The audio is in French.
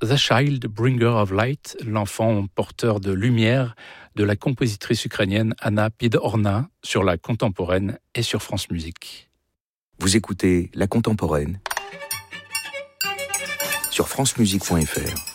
The Child Bringer of Light, l'enfant porteur de lumière de la compositrice ukrainienne Anna Pidorna sur La Contemporaine et sur France Musique. Vous écoutez La Contemporaine sur francemusique.fr.